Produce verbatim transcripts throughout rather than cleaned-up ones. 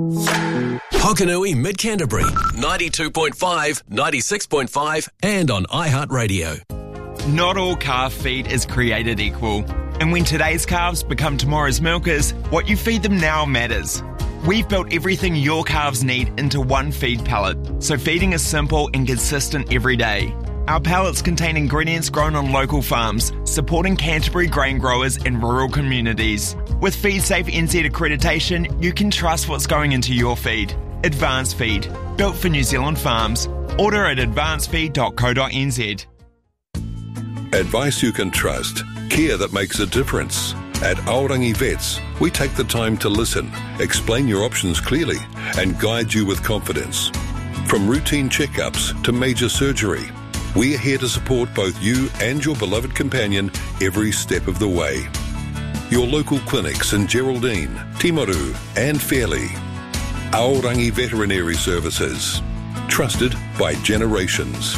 Hokanui Mid-Canterbury, ninety-two point five, ninety-six point five and on iHeartRadio. Not all calf feed is created equal. And when today's calves become tomorrow's milkers, what you feed them now matters. We've built everything your calves need into one feed pallet, so feeding is simple and consistent every day. Our pallets contain ingredients grown on local farms, supporting Canterbury grain growers in rural communities. With FeedSafe N Z accreditation, you can trust what's going into your feed. Advanced Feed, built for New Zealand farms. Order at advanced feed dot co dot n z. Advice you can trust, care that makes a difference. At Aorangi Vets, we take the time to listen, explain your options clearly, and guide you with confidence. From routine checkups to major surgery, we are here to support both you and your beloved companion every step of the way. Your local clinics in Geraldine, Timaru and Fairley. Aorangi Veterinary Services. Trusted by generations.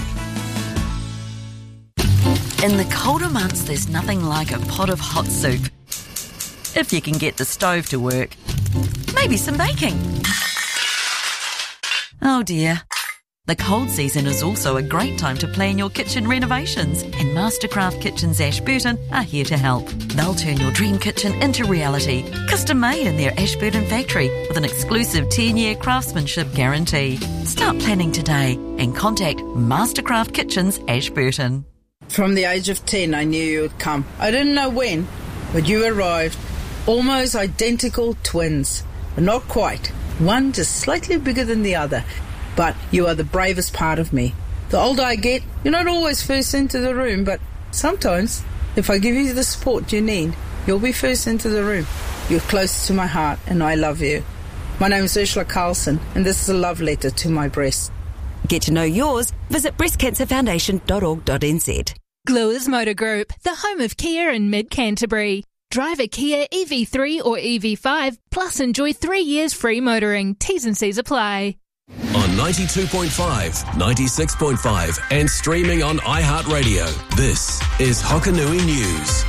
In the colder months, there's nothing like a pot of hot soup. If you can get the stove to work. Maybe some baking. Oh dear. The cold season is also a great time to plan your kitchen renovations, and Mastercraft Kitchens Ashburton are here to help. They'll turn your dream kitchen into reality, custom made in their Ashburton factory with an exclusive ten-year craftsmanship guarantee. Start planning today and contact Mastercraft Kitchens Ashburton. From the age of ten, I knew you would come. I didn't know when, but you arrived. Almost identical twins, but not quite. One just slightly bigger than the other. But you are the bravest part of me. The older I get, you're not always first into the room, but sometimes, if I give you the support you need, you'll be first into the room. You're close to my heart, and I love you. My name is Ursula Carlson, and this is a love letter to my breast. Get to know yours. Visit breast cancer foundation dot org dot n z. Gluers Motor Group, the home of Kia in Mid-Canterbury. Drive a Kia E V three or E V five, plus enjoy three years free motoring. T's and C's apply. On ninety-two point five, ninety-six point five and streaming on iHeartRadio, this is Hokanui News.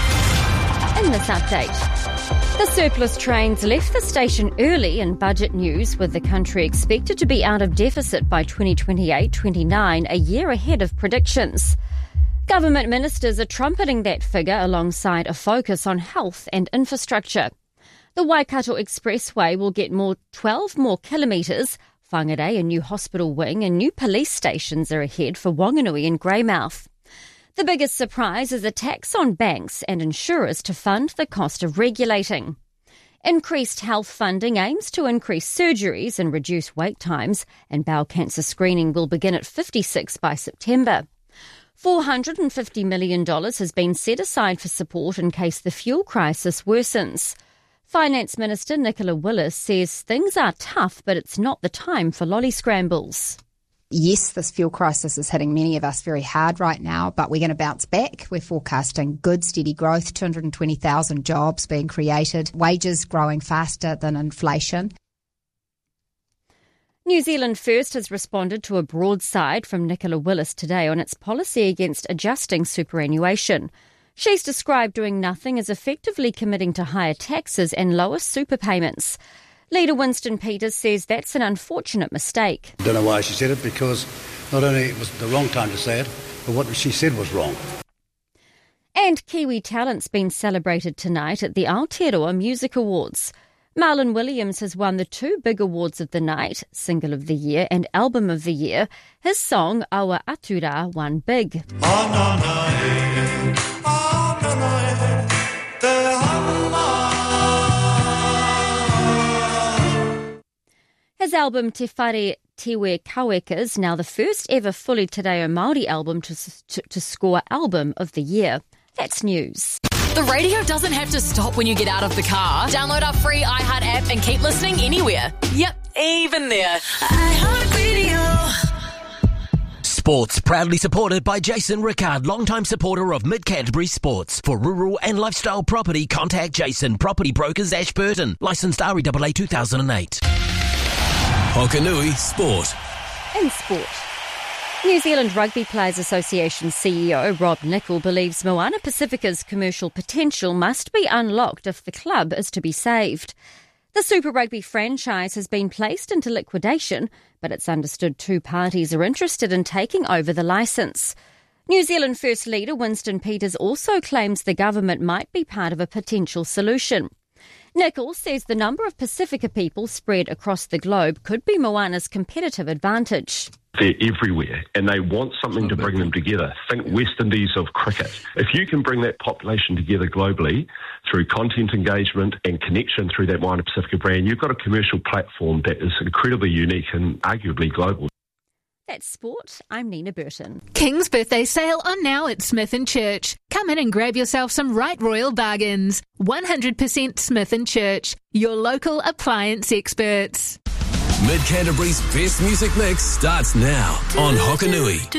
In this update, the surplus trains left the station early in budget news, with the country expected to be out of deficit by twenty twenty-eight twenty-nine, a year ahead of predictions. Government ministers are trumpeting that figure alongside a focus on health and infrastructure. The Waikato Expressway will get more twelve more kilometres. Whangarei, a new hospital wing, and new police stations are ahead for Wanganui and Greymouth. The biggest surprise is a tax on banks and insurers to fund the cost of regulating. Increased health funding aims to increase surgeries and reduce wait times, and bowel cancer screening will begin at fifty-six by September. four hundred fifty million dollars has been set aside for support in case the fuel crisis worsens. Finance Minister Nicola Willis says things are tough, but it's not the time for lolly scrambles. Yes, this fuel crisis is hitting many of us very hard right now, but we're going to bounce back. We're forecasting good, steady growth, two hundred twenty thousand jobs being created, wages growing faster than inflation. New Zealand First has responded to a broadside from Nicola Willis today on its policy against adjusting superannuation. She's described doing nothing as effectively committing to higher taxes and lower super payments. Leader Winston Peters says that's an unfortunate mistake. I don't know why she said it, because not only it was the wrong time to say it, but what she said was wrong. And Kiwi talent's been celebrated tonight at the Aotearoa Music Awards. Marlon Williams has won the two big awards of the night, Single of the Year and Album of the Year. His song, Awa Atura, won big. His album Te Whare Tewe Kawekas, now the first ever fully Te Reo Māori album to, to, to score Album of the Year. That's news. The radio doesn't have to stop when you get out of the car. Download our free iHeart app and keep listening anywhere. Yep, even there. iHeartRadio. Sports, proudly supported by Jason Rickard, longtime supporter of Mid-Canterbury Sports. For rural and lifestyle property, contact Jason, Property Brokers Ashburton. Licensed R E A A two thousand eight. Hokanui Sport. In sport, New Zealand Rugby Players Association C E O Rob Nichol believes Moana Pacifica's commercial potential must be unlocked if the club is to be saved. The Super Rugby franchise has been placed into liquidation, but it's understood two parties are interested in taking over the licence. New Zealand First Leader Winston Peters also claims the government might be part of a potential solution. Nichols says the number of Pacifica people spread across the globe could be Moana's competitive advantage. They're everywhere and they want something to bring them together. Think West Indies of cricket. If you can bring that population together globally through content engagement and connection through that Moana Pacifica brand, you've got a commercial platform that is incredibly unique and arguably global. That's sport. I'm Nina Burton. King's birthday sale on now at Smith and Church. Come in and grab yourself some right royal bargains. one hundred percent Smith and Church, your local appliance experts. Mid Canterbury's best music mix starts now on Hokanui.